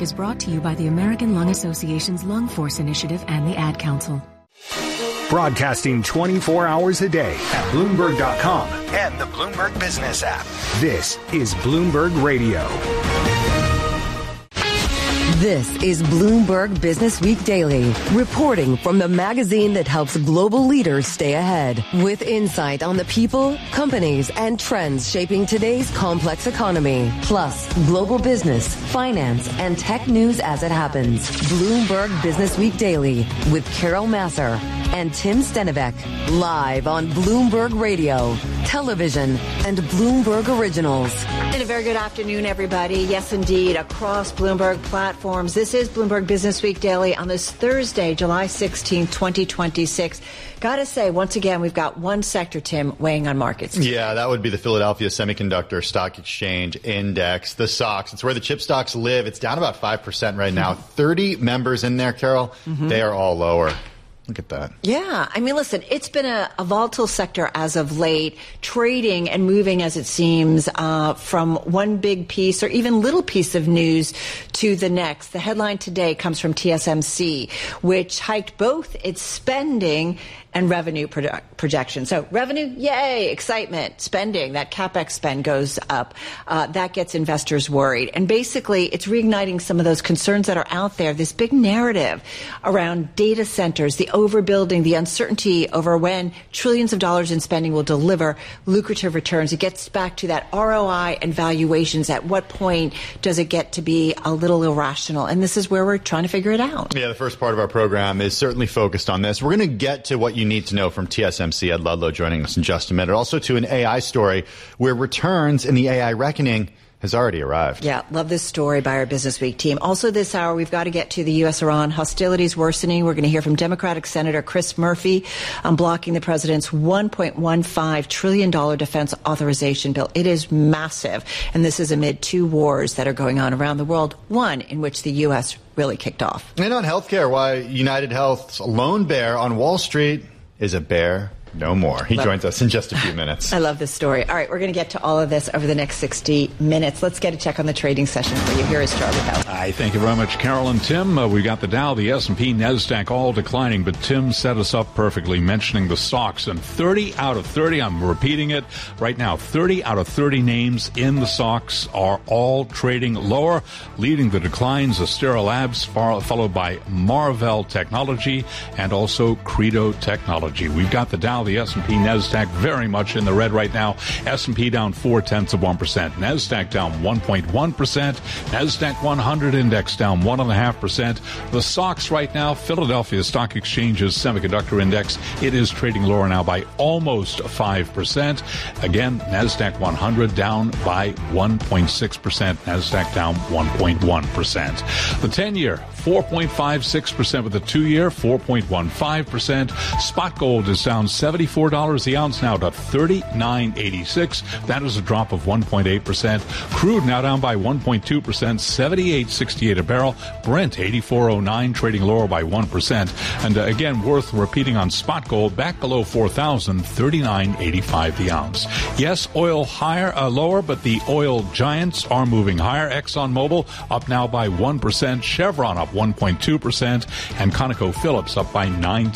is brought to you by the American Lung Association's Lung Force Initiative and the Ad Council. Broadcasting 24 hours a day at Bloomberg.com and the Bloomberg Business app. This is Bloomberg Radio. This is Bloomberg Business Week Daily, reporting from the magazine that helps global leaders stay ahead, with insight on the people, companies, and trends shaping today's complex economy, plus global business, finance, and tech news as it happens. Bloomberg Business Week Daily with Carol Massar and Tim Stenivek, live on Bloomberg Radio, television, and Bloomberg Originals. And a very good afternoon, everybody. Yes, indeed, across Bloomberg platforms. This is Bloomberg Business Week Daily on this Thursday, July 16th, 2026. Gotta say, once again, we've got one sector, Tim, weighing on markets. Yeah, that would be the Philadelphia Semiconductor Stock Exchange Index, the SOX. It's where the chip stocks live. It's down about 5% right now. 30 members in there, Carol. They are all lower. Look at that. Yeah. I mean, listen, it's been a volatile sector as of late, trading and moving, as it seems, from one big piece or even little piece of news to the next. The headline today comes from TSMC, which hiked both its spending and revenue projection. So revenue, yay, excitement. Spending, that CapEx spend goes up. That gets investors worried. And basically, it's reigniting some of those concerns that are out there, this big narrative around data centers, the overbuilding, the uncertainty over when trillions of dollars in spending will deliver lucrative returns. It gets back to that ROI and valuations. At what point does it get to be a little irrational? And this is where we're trying to figure it out. Yeah, the first part of our program is certainly focused on this. We're going to get to what you need to know from TSMC. Ed Ludlow joining us in just a minute. Also to an AI story where returns in the AI reckoning has already arrived. Yeah, love this story by our Business Week team. Also this hour, we've got to get to the U.S.-Iran hostilities worsening. We're going to hear from Democratic Senator Chris Murphy on blocking the president's $1.15 trillion defense authorization bill. It is massive, and this is amid two wars that are going on around the world, one in which the U.S. really kicked off. And on healthcare, why United Health's lone bear on Wall Street is a bear no more. He joins us in just a few minutes. I love this story. All right, we're going to get to all of this over the next 60 minutes. Let's get a check on the trading session for you. Here is Charlie Howe. Hi, thank you very much, Carol and Tim. We got the Dow, the S&P, NASDAQ all declining, but Tim set us up perfectly mentioning the stocks. And 30 out of 30, I'm repeating it right now, 30 out of 30 names in the stocks are all trading lower. Leading the declines, Astera Labs, followed by Marvell Technology and also Credo Technology. We've got the Dow, the S&P, NASDAQ very much in the red right now. S&P down 0.4%. NASDAQ down 1.1%. NASDAQ 100 index down 1.5%. The stocks right now, Philadelphia Stock Exchange's semiconductor index, it is trading lower now by almost 5%. Again, NASDAQ 100 down by 1.6%. NASDAQ down 1.1%. The 10-year, 4.56%, with the 2-year, 4.15%. Spot gold is down $74 the ounce now to $39.86. That is a drop of 1.8%. Crude now down by 1.2%, $78.68 a barrel. Brent 84.09, trading lower by 1%. And again, worth repeating on spot gold, back below 4,000, $39.85 the ounce. Yes, oil lower, but the oil giants are moving higher. ExxonMobil up now by 1%, Chevron up 1.2%, and ConocoPhillips up by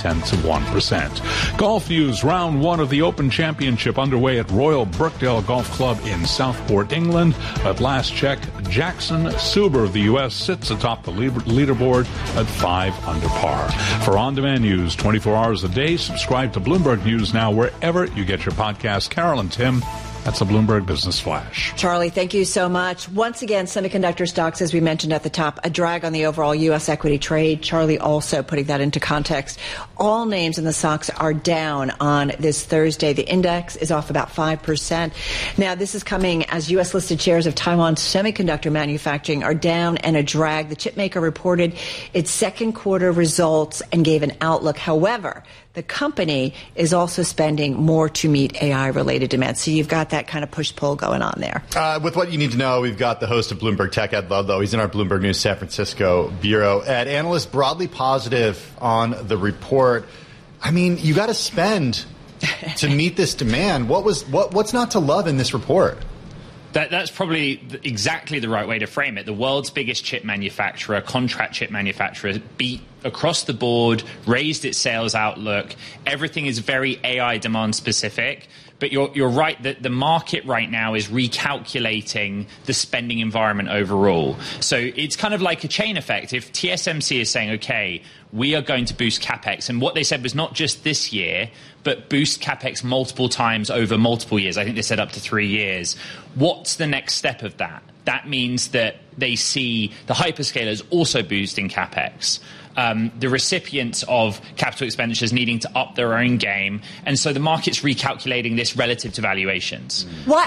0.9%. Golf news, round one of the Open Championship underway at Royal Birkdale Golf Club in Southport, England. At last check, Jackson Suber of the U.S. sits atop the leaderboard at 5 under par. For on-demand news 24 hours a day, subscribe to Bloomberg News Now wherever you get your podcasts. Carol and Tim, that's a Bloomberg Business Flash. Charlie, thank you so much. Once again, semiconductor stocks, as we mentioned at the top, a drag on the overall U.S. equity trade. Charlie also putting that into context. All names in the stocks are down on this Thursday. The index is off about 5%. Now, this is coming as U.S. listed shares of Taiwan semiconductor manufacturing are down and a drag. The chipmaker reported its second quarter results and gave an outlook. However, the company is also spending more to meet AI-related demand. So you've got that kind of push-pull going on there. With what you need to know, we've got the host of Bloomberg Tech, Ed Ludlow. He's in our Bloomberg News San Francisco bureau. Ed, analysts broadly positive on the report. I mean, you got to spend to meet this demand. What's not to love in this report? That's probably exactly the right way to frame it. The world's biggest chip manufacturer, contract chip manufacturer, beat across the board, raised its sales outlook. Everything is very AI demand specific. But you're right that the market right now is recalculating the spending environment overall. So it's kind of like a chain effect. If TSMC is saying, okay, we are going to boost CapEx, and what they said was not just this year, but boost CapEx multiple times over multiple years. I think they said up to 3 years. What's the next step of that? That means that they see the hyperscalers also boosting CapEx. The recipients of capital expenditures needing to up their own game. And so the market's recalculating this relative to valuations. What?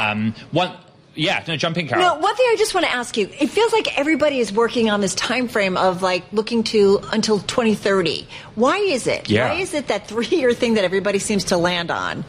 Jump in, Carol. No, one thing I just want to ask you. It feels like everybody is working on this time frame of like looking to until 2030. Why is it? Yeah. Why is it that 3-year thing that everybody seems to land on?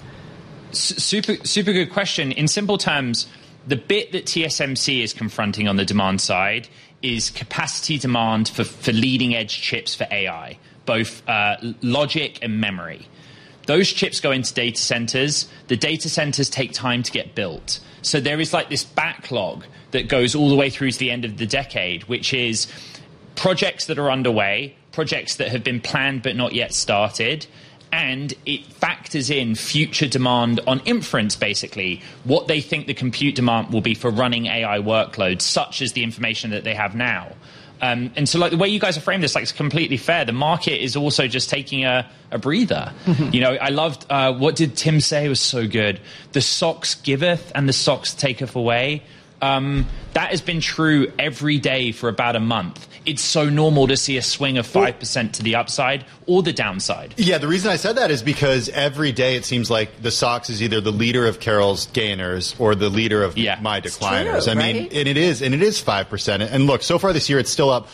Super good question. In simple terms, the bit that TSMC is confronting on the demand side is capacity demand for leading-edge chips for AI, both logic and memory. Those chips go into data centers. The data centers take time to get built. So there is like this backlog that goes all the way through to the end of the decade, which is projects that are underway, projects that have been planned but not yet started, and it factors in future demand on inference, basically, what they think the compute demand will be for running AI workloads, such as the information that they have now. And so like the way you guys have framed this, like, it's completely fair. The market is also just taking a breather. You know, I loved, what did Tim say was so good? The socks giveth and the socks taketh away. That has been true every day for about a month. It's so normal to see a swing of 5% to the upside or the downside. Yeah, the reason I said that is because every day it seems like the SOX is either the leader of Carol's gainers or the leader of my decliners. True, I mean, and it is 5%. And look, so far this year it's still up,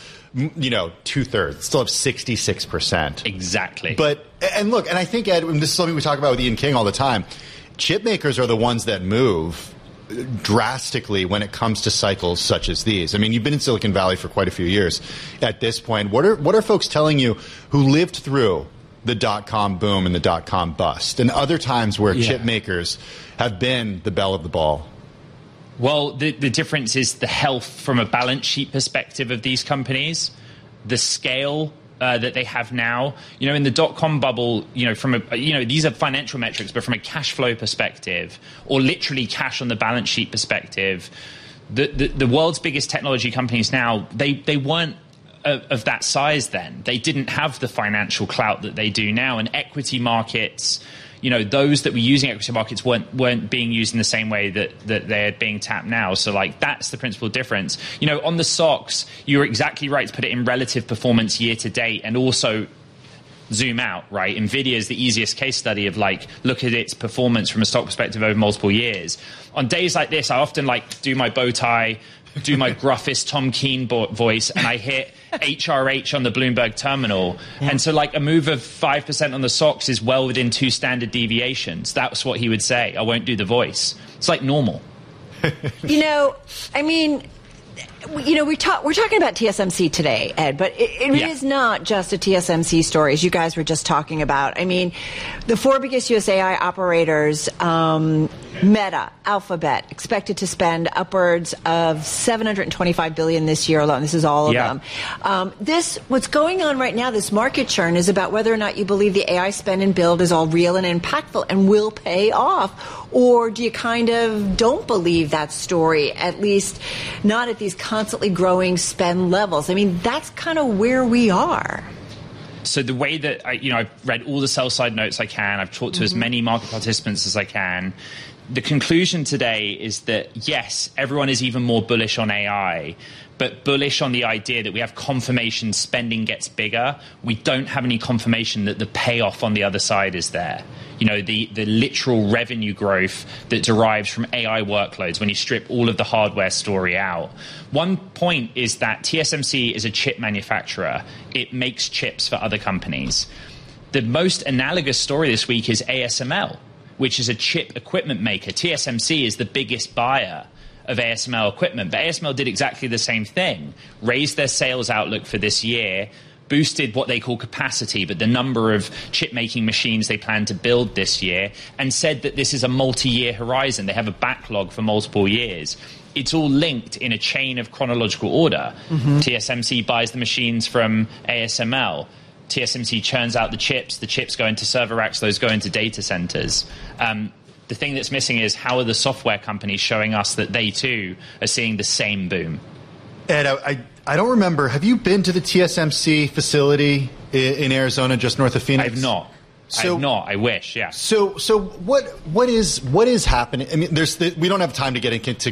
2/3. It's still up 66%. Exactly. But, and look, and I think, Ed, and this is something we talk about with Ian King all the time, chip makers are the ones that move drastically when it comes to cycles such as these. I mean, you've been in Silicon Valley for quite a few years at this point. What are folks telling you who lived through the dot-com boom and the dot-com bust and other times where chip makers have been the belle of the ball? Well, the difference is the health from a balance sheet perspective of these companies, the scale that they have now. You know, in the dot-com bubble, from these are financial metrics, but from a cash flow perspective, or literally cash on the balance sheet perspective, the world's biggest technology companies now, they weren't of that size then. They didn't have the financial clout that they do now, and equity markets, those that were using equity markets weren't being used in the same way that they're being tapped now. So, like, that's the principal difference. On the SOX, you're exactly right to put it in relative performance year to date and also zoom out, right? NVIDIA is the easiest case study of, like, look at its performance from a stock perspective over multiple years. On days like this, I often, do my bow tie, do my gruffest Tom Keene voice, and I hit HRH on the Bloomberg terminal. And so, like, a move of 5% on the SOX is well within 2 standard deviations. That's what he would say. I won't do the voice. It's like normal. We're talking about TSMC today, Ed, but it is not just a TSMC story, as you guys were just talking about. I mean, the 4 biggest US AI operators, Meta, Alphabet, expected to spend upwards of $725 billion this year alone. This is all of them. What's going on right now, this market churn, is about whether or not you believe the AI spend and build is all real and impactful and will pay off. Or do you kind of don't believe that story, at least not at these constantly growing spend levels? I mean, that's kind of where we are. So the way that I've read all the sell side notes I can, I've talked to as many market participants as I can. The conclusion today is that, yes, everyone is even more bullish on AI, but bullish on the idea that we have confirmation spending gets bigger. We don't have any confirmation that the payoff on the other side is there. The literal revenue growth that derives from AI workloads when you strip all of the hardware story out. One point is that TSMC is a chip manufacturer. It makes chips for other companies. The most analogous story this week is ASML, which is a chip equipment maker. TSMC is the biggest buyer of ASML equipment, but ASML did exactly the same thing, raised their sales outlook for this year, boosted what they call capacity, but the number of chip-making machines they plan to build this year, and said that this is a multi-year horizon. They have a backlog for multiple years. It's all linked in a chain of chronological order. TSMC buys the machines from ASML. TSMC churns out the chips go into server racks, those go into data centers. The thing that's missing is how are the software companies showing us that they too are seeing the same boom? Ed, I don't remember. Have you been to the TSMC facility in Arizona, just north of Phoenix? I have not. I wish. Yeah. So what is happening? I mean, we don't have time to get into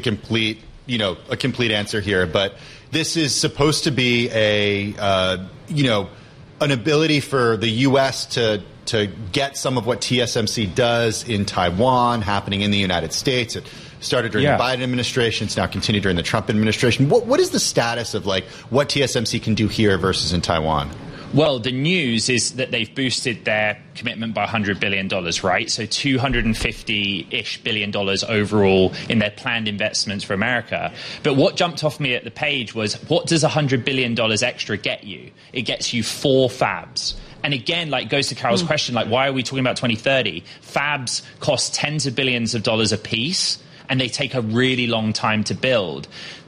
a complete answer here, but this is supposed to be an ability for the U.S. to get some of what TSMC does in Taiwan happening in the United States. It started during the Biden administration. It's now continued during the Trump administration. What is the status of what TSMC can do here versus in Taiwan? Well, the news is that they've boosted their commitment by $100 billion, right? So $250-ish billion overall in their planned investments for America. But what jumped off me at the page was, what does $100 billion extra get you? It gets you 4 fabs. And again, goes to Carol's question, why are we talking about 2030? Fabs cost tens of billions of dollars a piece, and they take a really long time to build.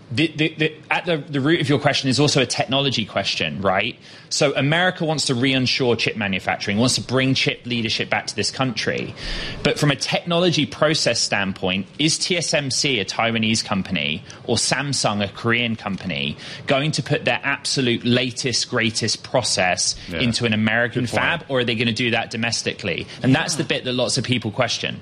At the root of your question is also a technology question, right? So America wants to re-onshore chip manufacturing, wants to bring chip leadership back to this country. But from a technology process standpoint, is TSMC a Taiwanese company or Samsung a Korean company going to put their absolute latest, greatest process into an American fab, or are they going to do that domestically? And that's the bit that lots of people question.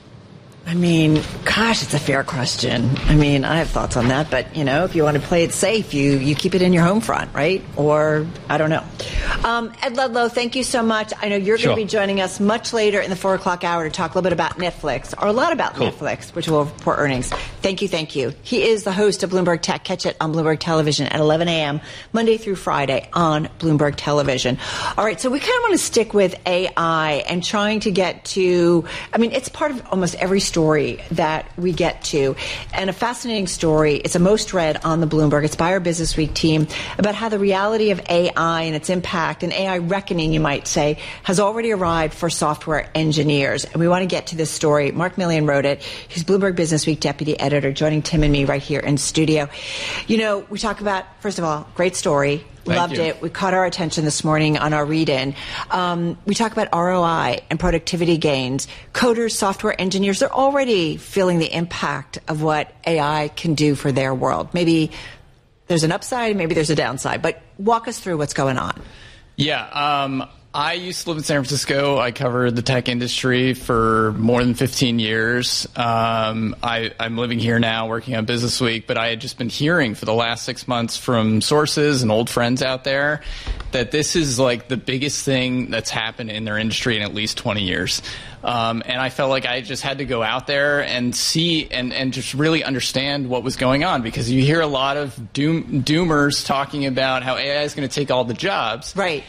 I mean, gosh, it's a fair question. I mean, I have thoughts on that, but, if you want to play it safe, you keep it in your home front, right? Or, I don't know. Ed Ludlow, thank you so much. I know you're going to be joining us much later in the 4 o'clock hour to talk a little bit about Netflix, or a lot about Netflix, which will report earnings. Thank you. He is the host of Bloomberg Tech. Catch it on Bloomberg Television at 11 a.m., Monday through Friday on Bloomberg Television. All right, so we kind of want to stick with AI and trying to get to, it's part of almost every story that we get to, and a fascinating story. It's a most read on the Bloomberg. It's by our Business Week team about how the reality of AI and its impact, and AI reckoning, you might say, has already arrived for software engineers. And we want to get to this story. Mark Millian wrote it. He's Bloomberg Business Week deputy editor, joining Tim and me right here in studio. We talk about, first of all, great story. Loved it. We caught our attention this morning on our read-in. We talk about ROI and productivity gains. Coders, software engineers, they're already feeling the impact of what AI can do for their world. Maybe there's an upside, maybe there's a downside. But walk us through what's going on. Yeah, I used to live in San Francisco. I covered the tech industry for more than 15 years. I'm living here now, working on Business Week, but I had just been hearing for the last 6 months from sources and old friends out there that this is the biggest thing that's happened in their industry in at least 20 years. And I felt like I just had to go out there and see and just really understand what was going on, because you hear a lot of doomers talking about how AI is going to take all the jobs. Right.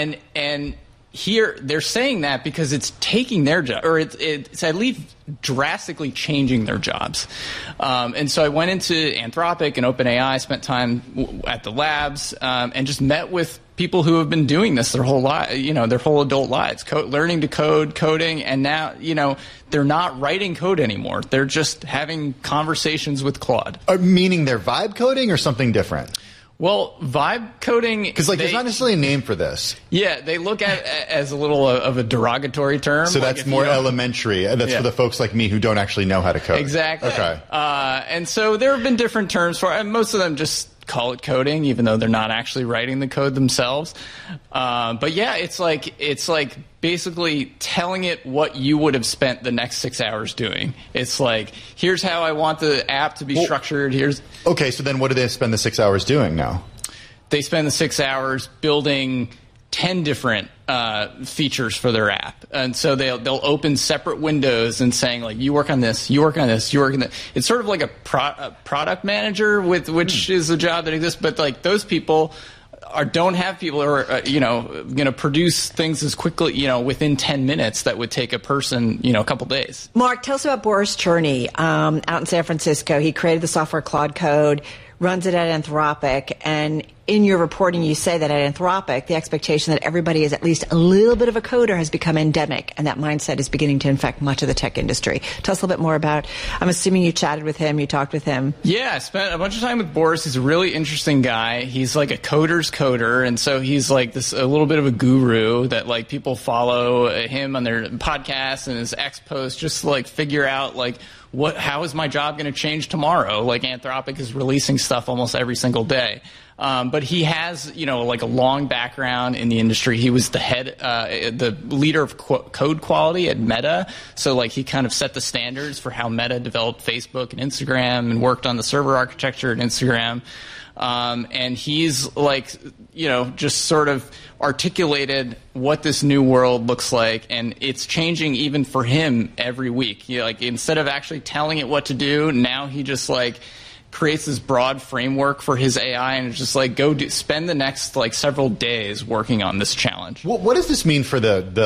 And here they're saying that because it's taking their job, or it's at least drastically changing their jobs. And so I went into Anthropic and OpenAI, spent time at the labs, and just met with people who have been doing this their whole their whole adult lives, learning to coding, and now, they're not writing code anymore. They're just having conversations with Claude. Meaning they're vibe coding or something different? Well, vibe coding... Because there's not necessarily a name for this. Yeah, they look at it as a little of a derogatory term. So that's more elementary. That's for the folks like me who don't actually know how to code. Exactly. Okay. And so there have been different terms for it, and most of them just call it coding, even though they're not actually writing the code themselves. But yeah, it's like basically telling it what you would have spent the next 6 hours doing. It's like, here's how I want the app to be structured. Okay, so then what do they spend the 6 hours doing now? They spend the 6 hours building 10 different features for their app. And so they'll open separate windows and saying, you work on this, you work on this, you work on that. It's sort of like a product manager, which is a job that exists, but those people don't have people who are, going to produce things as quickly, within 10 minutes that would take a person, a couple days. Mark, tell us about Boris Cherny out in San Francisco. He created the software Claude Code, runs it at Anthropic, and in your reporting, you say that at Anthropic, the expectation that everybody is at least a little bit of a coder has become endemic, and that mindset is beginning to infect much of the tech industry. Tell us a little bit more about, I'm assuming you chatted with him, you talked with him. Yeah, I spent a bunch of time with Boris. He's a really interesting guy. He's like a coder's coder, and so he's like a little bit of a guru that like people follow him on their podcasts and his X posts just to like figure out like, how is my job going to change tomorrow? Like Anthropic is releasing stuff almost every single day. But he has, like a long background in the industry. He was the leader of code quality at Meta. So like he kind of set the standards for how Meta developed Facebook and Instagram and worked on the server architecture at Instagram. And he's like, just sort of articulated what this new world looks like, and it's changing even for him every week. Like instead of actually telling it what to do, now he just like creates this broad framework for his AI, and it's just like spend the next like several days working on this challenge. What does this mean for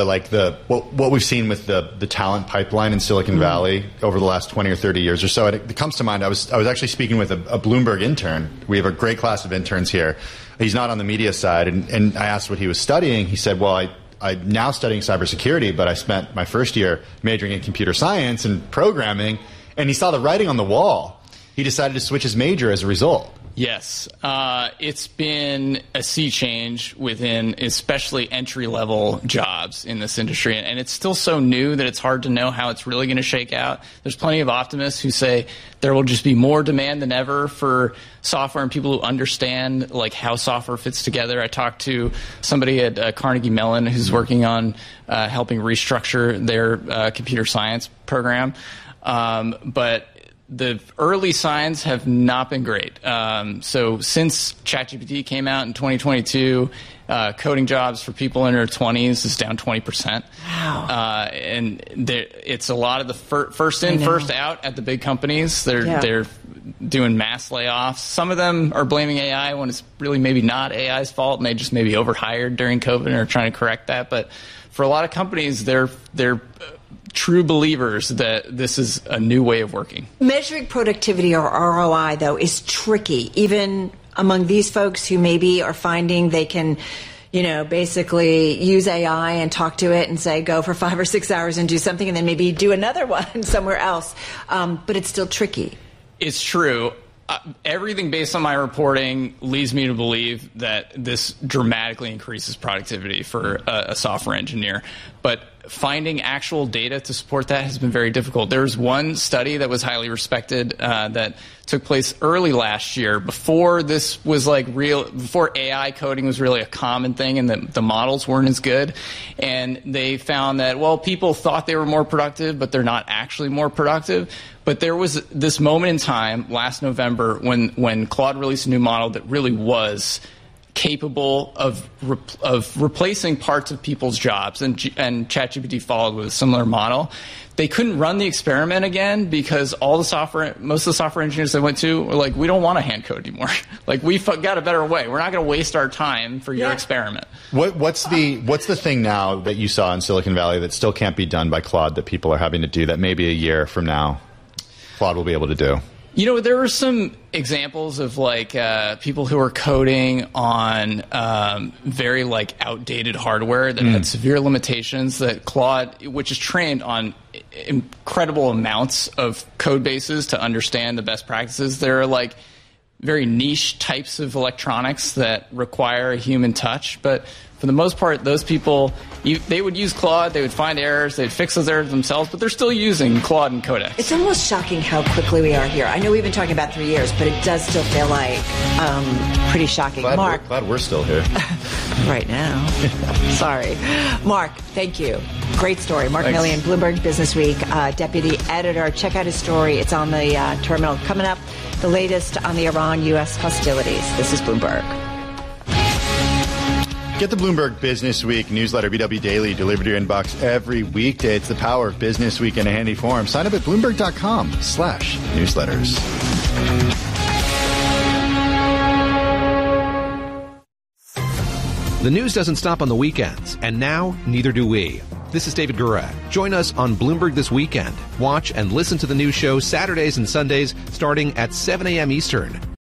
what we've seen with the talent pipeline in Silicon Valley over the last 20 or 30 years or so? It comes to mind. I was actually speaking with a Bloomberg intern. We have a great class of interns here. He's not on the media side, and I asked what he was studying. He said, well, I'm now studying cybersecurity, but I spent my first year majoring in computer science and programming, and he saw the writing on the wall. He decided to switch his major as a result. Yes. It's been a sea change within especially entry-level jobs in this industry. And it's still so new that it's hard to know how it's really going to shake out. There's plenty of optimists who say there will just be more demand than ever for software and people who understand like how software fits together. I talked to somebody at Carnegie Mellon who's working on helping restructure their computer science program. But the early signs have not been great. So since ChatGPT came out in 2022, coding jobs for people in their 20s is down 20%. Wow. And it's a lot of the first in, first out at the big companies. They're doing mass layoffs. Some of them are blaming AI when it's really maybe not AI's fault, and they just maybe overhired during COVID and are trying to correct that. But for a lot of companies, they're true believers that this is a new way of working. Measuring productivity or ROI, though, is tricky, even among these folks who maybe are finding they can, basically use AI and talk to it and say, go for 5 or 6 hours and do something, and then maybe do another one somewhere else. But it's still tricky. It's true. Everything based on my reporting leads me to believe that this dramatically increases productivity for a software engineer. But finding actual data to support that has been very difficult. There was one study that was highly respected that took place early last year, before this was before AI coding was really a common thing and the models weren't as good. And they found that, people thought they were more productive, but they're not actually more productive. But there was this moment in time last November when Claude released a new model that really was capable of replacing parts of people's jobs, and ChatGPT followed with a similar model. They couldn't run the experiment again because most of the software engineers they went to were like, we don't want to hand code anymore. Like, we've got a better way. We're not going to waste our time for your experiment. What's the thing now that you saw in Silicon Valley that still can't be done by Claude that people are having to do that maybe a year from now Claude will be able to do? There were some examples of people who were coding on very outdated hardware that had severe limitations that Claude, which is trained on incredible amounts of code bases to understand the best practices. There are very niche types of electronics that require a human touch, but for the most part, those people, they would use Claude, they would find errors, they'd fix those errors themselves, but they're still using Claude and Codex. It's almost shocking how quickly we are here. I know we've been talking about 3 years, but it does still feel like pretty shocking. Mark. Glad we're still here. Right now. Sorry. Mark, thank you. Great story. Mark Millian, Bloomberg Business Week, deputy editor. Check out his story. It's on the terminal. Coming up, the latest on the Iran-U.S. hostilities. This is Bloomberg. Get the Bloomberg Business Week newsletter, BW Daily, delivered to your inbox every weekday. It's the power of Business Week in a handy form. Sign up at Bloomberg.com/newsletters. The news doesn't stop on the weekends, and now neither do we. This is David Gura. Join us on Bloomberg This Weekend. Watch and listen to the news show Saturdays and Sundays starting at 7 a.m. Eastern.